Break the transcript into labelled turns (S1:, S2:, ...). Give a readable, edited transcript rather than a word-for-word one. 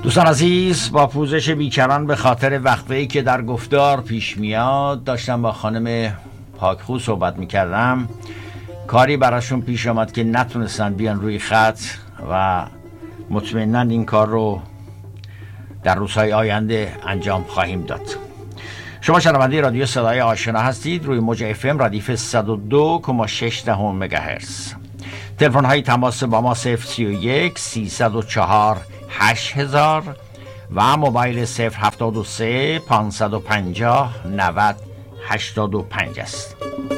S1: دوستان عزیز، با پوزش بیکران به خاطر وقفه‌ای که در گفتار پیش میاد، داشتم با خانم پاکخو صحبت میکردم. کاری براشون پیش آمد که نتونستن بیان روی خط و مطمئناً این کار رو در روزهای آینده انجام خواهیم داد. شما شنونده رادیو صدای آشنا هستید روی موج FM ردیف 102.6 مگاهرتز. تلفن های تماس با ما 031 304 8000 و موبایل 073 550 90 85 است.